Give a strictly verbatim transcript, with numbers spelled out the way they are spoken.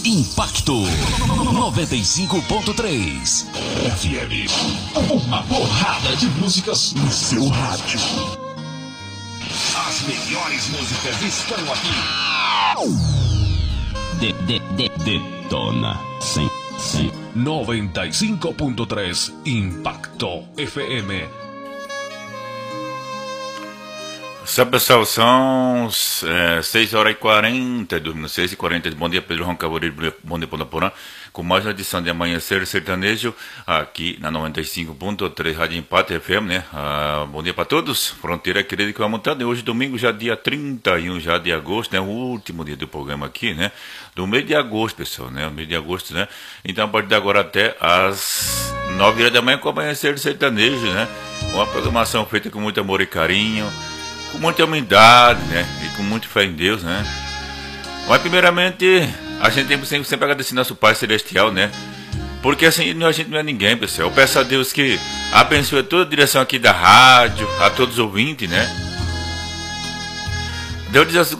Impacto noventa e cinco ponto três F M. Uma porrada de músicas no seu rádio. As melhores músicas estão aqui. De, de, de, detona cem, cem. noventa e cinco ponto três Impacto F M. Sabe, pessoal, são é, seis horas e quarenta, seis e quarenta. Bom dia, Pedro Ron Cavoreiro, bom dia, Pontaporã, com mais uma edição de Amanhecer Sertanejo, aqui na noventa e cinco ponto três Rádio Impacto F M, né? Ah, bom dia para todos, Fronteira Querida que vai montando. Hoje, domingo, já dia trinta e um já de agosto, né? O último dia do programa aqui, né? Do mês de agosto, pessoal, né? O mês de agosto, né? Então, a partir de agora até às nove horas da manhã com Amanhecer Sertanejo, né? Uma programação feita com muito amor e carinho, com muita humildade, né? E com muita fé em Deus, né? Mas primeiramente, a gente tem sempre, sempre agradecer nosso Pai Celestial, né? Porque assim, a gente não é ninguém, pessoal. Eu peço a Deus que abençoe toda a direção aqui da rádio, a todos os ouvintes, né? Deus diz